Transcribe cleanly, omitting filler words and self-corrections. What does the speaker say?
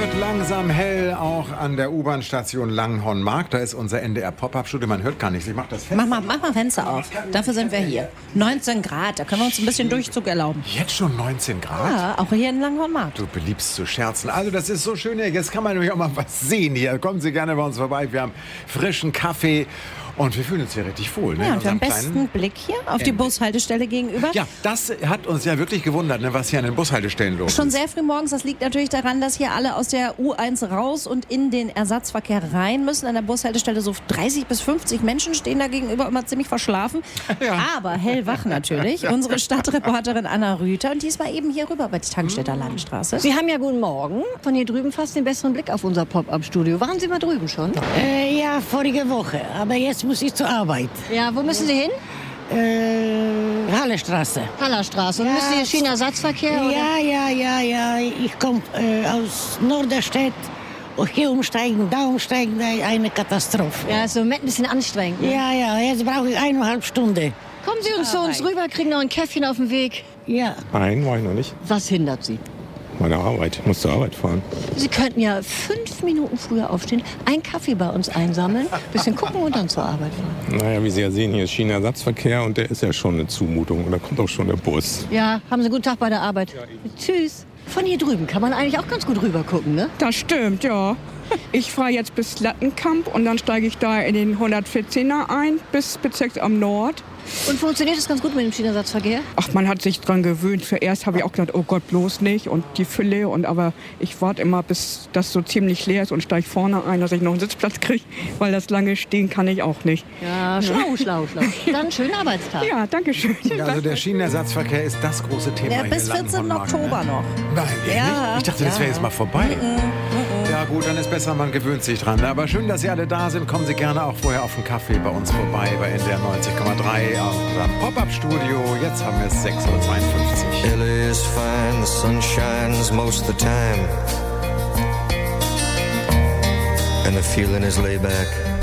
wird langsam hell, auch an der U-Bahn-Station Langhornmarkt. Da ist unser NDR-Pop-Up-Studio. Man hört gar nichts. Ich mach das Fenster. Mach mal Fenster auf. Dafür sind wir hier. 19 Grad, da können wir uns ein bisschen Durchzug erlauben. Jetzt schon 19 Grad? Ja, auch hier in Langhornmarkt. Du beliebst zu scherzen. Also das ist so schön hier. Jetzt kann man nämlich auch mal was sehen hier. Kommen Sie gerne bei uns vorbei. Wir haben frischen Kaffee. Und wir fühlen uns hier richtig wohl. Ne? Ja, und wir haben besten Blick hier auf die Bushaltestelle gegenüber. Ja, das hat uns ja wirklich gewundert, ne, was hier an den Bushaltestellen los ist. Schon sehr früh morgens. Das liegt natürlich daran, dass hier alle aus der U1 raus und in den Ersatzverkehr rein müssen. An der Bushaltestelle so 30 bis 50 Menschen stehen da gegenüber, immer ziemlich verschlafen. Ja. Aber hellwach natürlich. Unsere Stadtreporterin Anna Rüther. Und die ist mal eben hier rüber bei der Tankstädter Landstraße. Sie haben ja guten Morgen. Von hier drüben fast den besseren Blick auf unser Pop-Up-Studio. Waren Sie mal drüben schon? Ja, vorige Woche. Aber jetzt muss ich zur Arbeit. Ja, wo müssen Sie hin? Hallestraße. Hallerstraße. Und müssen Sie hier Schienenersatzverkehr? Ja. Ich komme aus Norderstedt. Ich gehe umsteigen, da eine Katastrophe. Ja, ist im Moment ein bisschen anstrengend. Ne? Ja, jetzt brauche ich 1,5 Stunden. Kommen Sie uns zu uns rüber, kriegen noch ein Käffchen auf dem Weg. Ja. Nein, war ich noch nicht. Was hindert Sie? Meine Arbeit. Ich muss zur Arbeit fahren. Sie könnten ja 5 Minuten früher aufstehen, einen Kaffee bei uns einsammeln, bisschen gucken und dann zur Arbeit fahren. Naja, wie Sie ja sehen, hier ist Schienenersatzverkehr und der ist ja schon eine Zumutung. Und da kommt auch schon der Bus. Ja, haben Sie einen guten Tag bei der Arbeit. Ja, tschüss. Von hier drüben kann man eigentlich auch ganz gut rüber gucken, ne? Das stimmt, ja. Ich fahre jetzt bis Lattenkamp und dann steige ich da in den 114er ein bis Bezirksamt Nord. Und funktioniert das ganz gut mit dem Schienenersatzverkehr? Ach, man hat sich dran gewöhnt. Zuerst habe ich auch gedacht, oh Gott, bloß nicht und die Fülle. Aber ich warte immer, bis das so ziemlich leer ist und steige vorne ein, dass ich noch einen Sitzplatz kriege, weil das lange stehen kann ich auch nicht. Ja, schlau. Dann schönen Arbeitstag. Ja, danke schön. Ja, also der Schienenersatzverkehr ist das große Thema. Ja, bis 14. Oktober noch. Nein, ja, ich dachte, das wäre jetzt mal vorbei. Ja gut, dann ist besser, man gewöhnt sich dran. Aber schön, dass Sie alle da sind. Kommen Sie gerne auch vorher auf einen Kaffee bei uns vorbei, bei NDR 90,3 aus unserem Pop-Up-Studio. Jetzt haben wir es 6:52 Uhr. LA is fine, the sun shines most of the time. And the feeling is laid back.